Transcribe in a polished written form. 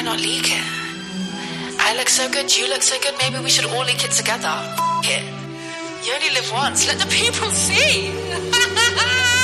Why not leak it? I look so good, you look so good, maybe we should all leak it together. It. You only live once, let the people see.